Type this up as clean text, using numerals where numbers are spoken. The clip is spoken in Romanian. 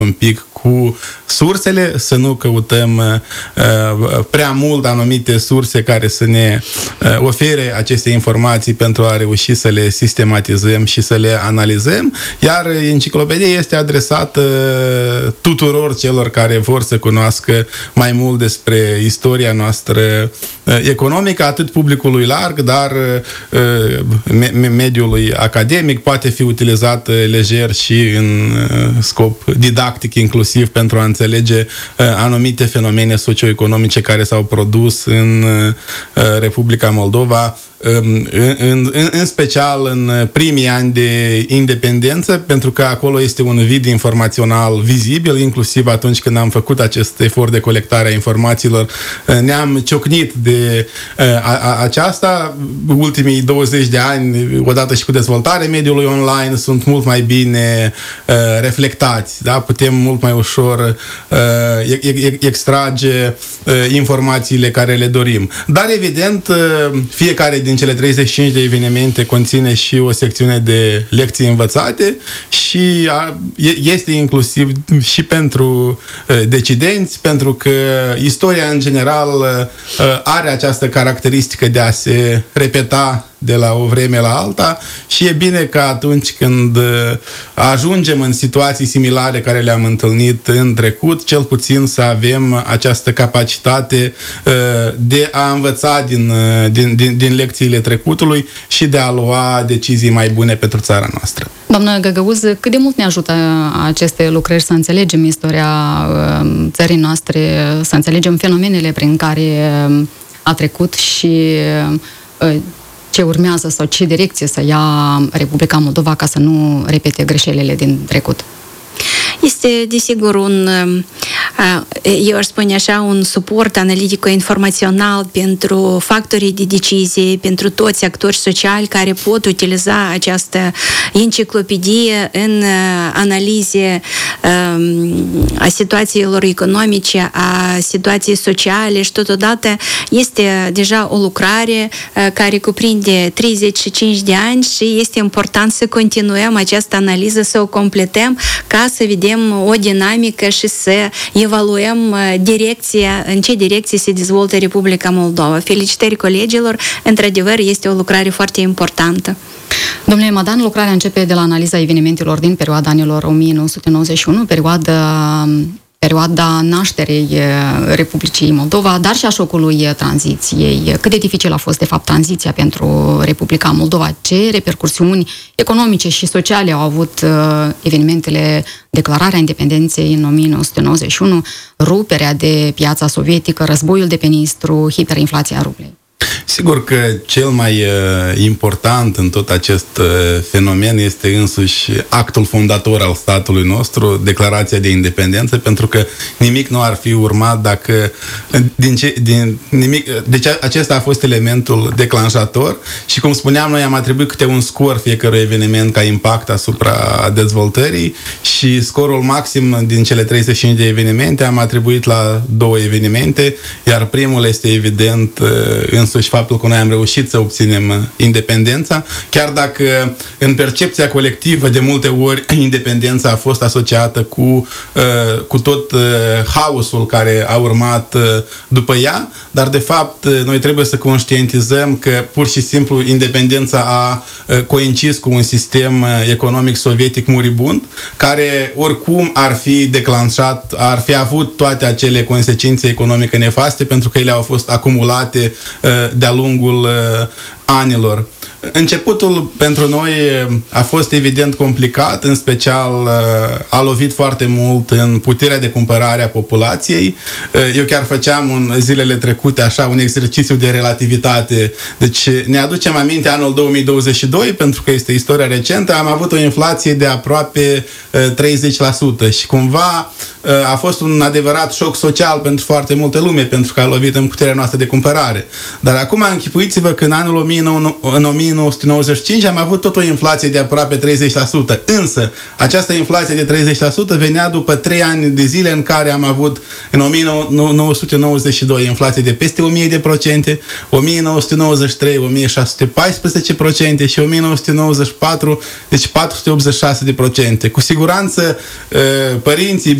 un pic cu sursele, să nu căutăm prea mult anumite surse care să ne ofere aceste informații pentru a reuși să le sistematizăm și să le analizăm, iar enciclopedia este adresată tuturor celor care vor să cunoască mai mult despre istoria noastră economică, atât publicului larg, dar mediului academic, poate fi utilizat lejer și în scop didactic inclusiv pentru a înțelege anumite fenomene socioeconomice care s-au produs în Republica Moldova, în special în primii ani de independență, pentru că acolo este un vid informațional vizibil, inclusiv atunci când am făcut acest efort de colectare a informațiilor, ne-am ciocnit de aceasta. Ultimii 20 de ani, odată și cu dezvoltarea mediului online, sunt mult mai bine reflectați, da? Putem mult mai ușor extrage informațiile care le dorim. Dar, evident, fiecare din cele 35 de evenimente conține și o secțiune de lecții învățate și este inclusiv și pentru decidenți, pentru că istoria în general are această caracteristică de a se repeta de la o vreme la alta și e bine că atunci când ajungem în situații similare care le-am întâlnit în trecut, cel puțin să avem această capacitate de a învăța din lecțiile trecutului și de a lua decizii mai bune pentru țara noastră. Doamnă Găgăuz, cât de mult ne ajută aceste lucrări să înțelegem istoria țării noastre, să înțelegem fenomenele prin care a trecut și ce urmează sau ce direcție să ia Republica Moldova ca să nu repete greșelile din trecut? Este, desigur, eu aș spune așa, un suport analitico-informațional pentru factorii de decizie, pentru toți actori sociali care pot utiliza această enciclopedie în analize a situațiilor economice, a situației sociale și totodată este deja o lucrare care cuprinde 35 de ani și este important să continuăm această analiză, să o completăm ca să vedem o dinamică și să evaluăm direcția, în ce direcție se dezvoltă Republica Moldova. Felicitări colegilor, într-adevăr este o lucrare foarte importantă. Domnule Madan, lucrarea începe de la analiza evenimentelor din perioada anilor 1991, perioada nașterii Republicii Moldova, dar și a șocului tranziției. Cât de dificil a fost, de fapt, tranziția pentru Republica Moldova? Ce repercursiuni economice și sociale au avut evenimentele, declararea independenței în 1991, ruperea de piața sovietică, războiul de pe Nistru, hiperinflația rublei? Sigur că cel mai important în tot acest fenomen este însuși actul fondator al statului nostru, declarația de independență, pentru că nimic nu ar fi urmat dacă deci acesta a fost elementul declanșator și, cum spuneam, noi am atribuit câte un scor fiecărui eveniment ca impact asupra dezvoltării și scorul maxim din cele 35 de evenimente am atribuit la 2 evenimente, iar primul este evident însuși faptul că noi am reușit să obținem independența, chiar dacă în percepția colectivă de multe ori independența a fost asociată cu tot haosul care a urmat după ea, dar de fapt noi trebuie să conștientizăm că pur și simplu independența a coincis cu un sistem economic sovietic muribund, care oricum ar fi declanșat, ar fi avut toate acele consecințe economice nefaste, pentru că ele au fost acumulate de-a lungul anilor. Începutul pentru noi a fost evident complicat, în special a lovit foarte mult în puterea de cumpărare a populației. Eu chiar făceam zilele trecute așa un exercițiu de relativitate. Deci ne aducem aminte anul 2022, pentru că este istoria recentă, am avut o inflație de aproape 30% și cumva a fost un adevărat șoc social pentru foarte multă lume, pentru că a lovit în puterea noastră de cumpărare. Dar acum închipuiți-vă că în anul în 1995 am avut tot o inflație de aproape 30%, însă această inflație de 30% venea după 3 ani de zile în care am avut în 1992 inflație de peste 1000%, 1993 1614% și 1994 deci 486%. Cu siguranță părinții